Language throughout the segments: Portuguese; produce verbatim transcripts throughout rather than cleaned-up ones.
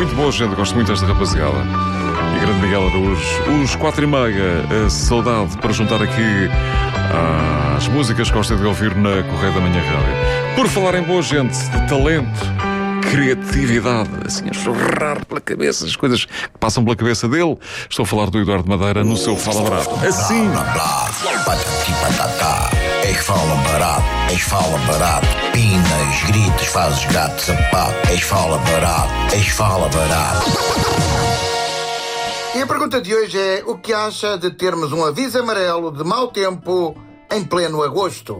muito boa gente, gosto muito desta rapaziada. E grande Miguel Araújo. Os quatro e meia, a saudade para juntar aqui às músicas que gosta de ouvir na Correia da Manhã Rádio. Por falar em boa gente, de talento, criatividade, assim, a chorrar pela cabeça, as coisas que passam pela cabeça dele. Estou a falar do Eduardo Madeira no seu Fala Barato. Assim. Blá, blá, blá, patati, patatá. És fala barato, és fala barato. Pinas, gritos, fazes gato, sapato. És fala barato, és fala barato. E a pergunta de hoje é: o que acha de termos um aviso amarelo de mau tempo em pleno agosto?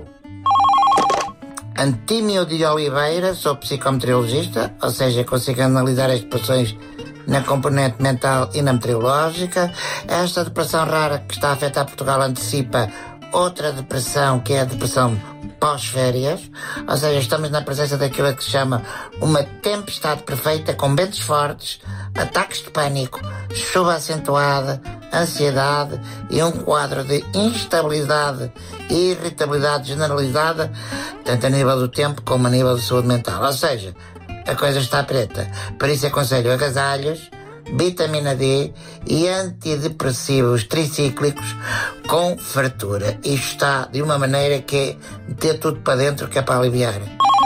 Antímio de Oliveira, sou psicometeorologista, ou seja, consigo analisar as depressões na componente mental e na meteorológica. Esta depressão rara que está a afetar Portugal antecipa outra depressão, que é a depressão pós-férias, ou seja, estamos na presença daquilo que se chama uma tempestade perfeita, com ventos fortes, ataques de pânico, chuva acentuada, ansiedade e um quadro de instabilidade e irritabilidade generalizada, tanto a nível do tempo como a nível de saúde mental. Ou seja, a coisa está preta. Por isso aconselho agasalhos, vitamina D e antidepressivos tricíclicos com fartura. Isto está de uma maneira que é meter tudo para dentro, que é para aliviar.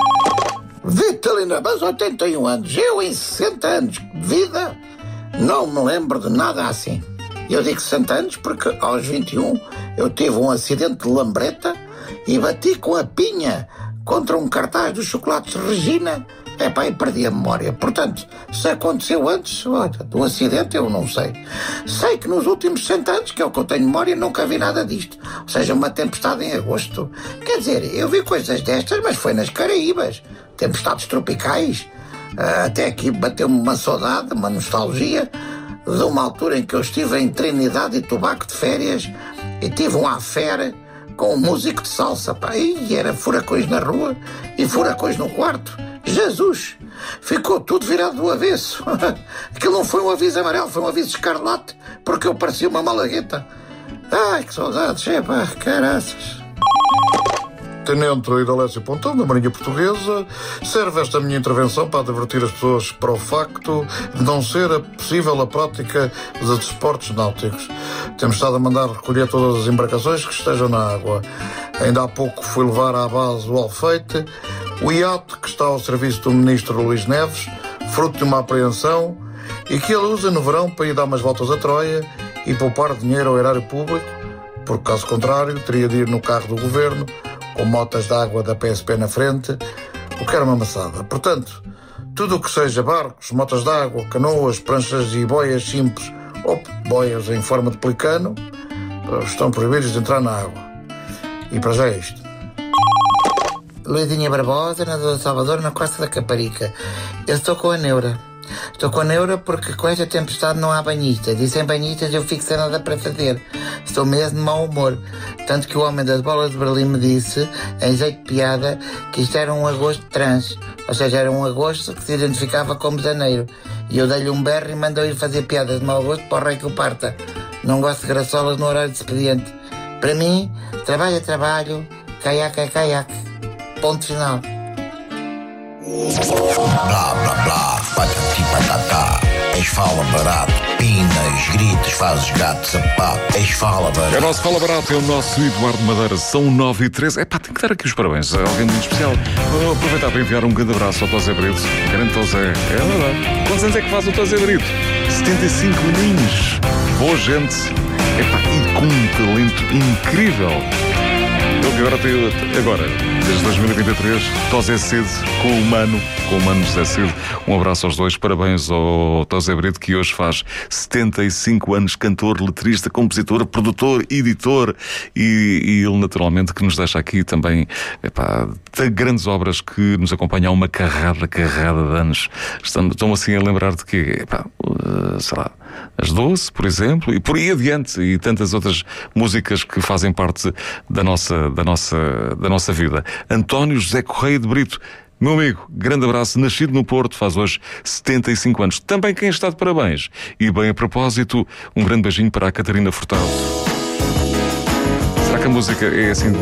Vitalina, mas oitenta e um anos, eu em sessenta anos de vida não me lembro de nada assim. Eu digo sessenta anos porque aos vinte e um eu tive um acidente de lambreta e bati com a pinha contra um cartaz dos chocolates Regina. Epá, e perdi a memória. Portanto, se aconteceu antes, olha, do acidente eu não sei. Sei que nos últimos sessenta anos, que é o que eu tenho memória, nunca vi nada disto. Ou seja, uma tempestade em agosto. Quer dizer, eu vi coisas destas, mas foi nas Caraíbas. Tempestades tropicais. Até aqui bateu-me uma saudade, uma nostalgia de uma altura em que eu estive em Trinidade e Tobago de férias e tive um affaire com um músico de salsa, pá, e era furacões na rua e furacões no quarto. Jesus! Ficou tudo virado do avesso. Aquilo não foi um aviso amarelo, foi um aviso escarlate, porque eu parecia uma malagueta. Ai, que saudades, é pá, caraças. Tenente Idalécio Pontão, da Marinha Portuguesa, serve esta minha intervenção para advertir as pessoas para o facto de não ser possível a prática de desportos náuticos. Temos estado a mandar recolher todas as embarcações que estejam na água. Ainda há pouco fui levar à base o Alfeite, o iate que está ao serviço do Ministro Luís Neves, fruto de uma apreensão, e que ele usa no verão para ir dar umas voltas a Troia e poupar dinheiro ao erário público, porque caso contrário teria de ir no carro do Governo, com motas de água da P S P na frente, o que era uma maçada. Portanto, tudo o que seja barcos, motas de água, canoas, pranchas e boias simples, ou boias em forma de pelicano, estão proibidos de entrar na água. E para já é isto. Luizinha Barbosa, nadador de Salvador, na Costa da Caparica. Eu estou com a neura. Estou com a neura porque com esta tempestade não há banhistas. E sem banhistas eu fico sem nada para fazer. Estou mesmo de mau humor. Tanto que o homem das bolas de Berlim me disse, em jeito de piada, que isto era um agosto trans. Ou seja, era um agosto que se identificava como janeiro. E eu dei-lhe um berro e mandou ir fazer piadas de mau agosto para o rei que o parta. Não gosto de graçolas no horário de expediente. Para mim, trabalho é trabalho, caiaque é caiaque. Ponto final. Blá, blá, blá, patati, patatá. És fala barato, pinas, gritos, fazes gato, sapato. És fala barato. É o nosso Fala Barato, é o nosso Eduardo Madeira. São nove e treze. É pá, tenho que dar aqui os parabéns a alguém muito especial. Vou aproveitar para enviar um grande abraço ao Tosé Brito. Grande Tosé. É verdade. Quantos anos é que faz o Tosé Brito? setenta e cinco aninhos. Boa gente. É pá, e com um talento incrível. Ele que agora tem, agora, desde dois mil e vinte e três, Tosé Cedo com o Mano, com o Mano José Cedo. Um abraço aos dois, parabéns ao Tosé Brito, que hoje faz setenta e cinco anos, cantor, letrista, compositor, produtor, editor, e, e ele naturalmente que nos deixa aqui também, epá, de grandes obras que nos acompanham há uma carrada, carrada de anos. Estão, estão assim a lembrar de que, epá, uh, sei lá, as Doce, por exemplo, e por aí adiante, e tantas outras músicas que fazem parte da nossa, da nossa, da nossa vida. António José Correia de Brito, meu amigo, grande abraço, nascido no Porto, faz hoje setenta e cinco anos. Também quem está de parabéns. E bem a propósito, um grande beijinho para a Catarina Furtado. Será que a música é assim